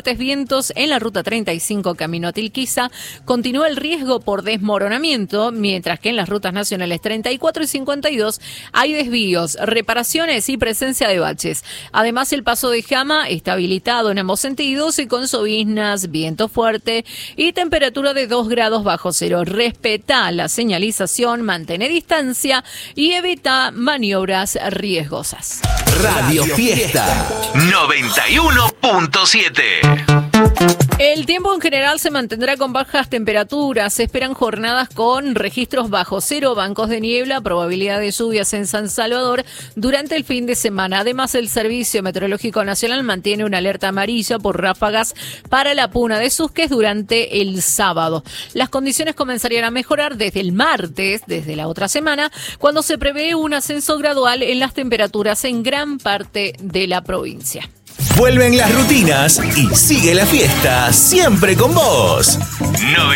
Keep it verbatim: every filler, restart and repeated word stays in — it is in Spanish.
fuertes vientos en la ruta treinta y cinco camino a Tilquiza. Continúa el riesgo por desmoronamiento, mientras que en las rutas nacionales treinta y cuatro y cincuenta y dos hay desvíos, reparaciones y presencia de baches. Además, el paso de Jama está habilitado en ambos sentidos y con lloviznas, viento fuerte y temperatura de dos grados bajo cero. Respeta la señalización, mantén distancia y evita maniobras riesgosas. Radio Fiesta noventa y uno punto siete. El tiempo en general se mantendrá con bajas temperaturas. Se esperan jornadas con registros bajo cero, bancos de niebla, probabilidad de lluvias en San Salvador durante el fin de semana. Además, el Servicio Meteorológico Nacional mantiene una alerta amarilla por ráfagas para la Puna de Susques durante el sábado. Las condiciones comenzarían a mejorar desde el martes, desde la otra semana, cuando se prevé un ascenso gradual en las temperaturas en gran parte de la provincia. Vuelven las rutinas y sigue la fiesta siempre con vos.